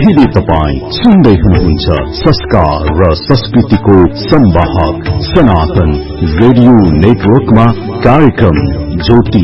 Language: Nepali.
अहिले तपाईं सुन्दै हुनुहुन्छ संस्कार र संस्कृतिको संवाहक सनातन रेडियो नेटवर्कमा कार्यक्रम ज्योति